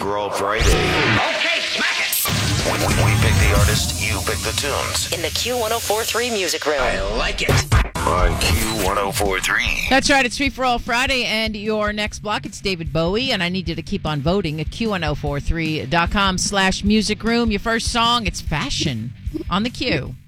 for All Friday. Okay, smack it! We pick the artist, you pick the tunes. In the Q1043 music room. I like it. On Q1043. That's right. It's Free for All Friday, and your next block, it's David Bowie, and I need you to keep on voting at Q1043.com/music room. Your first song, it's Fashion on the Q.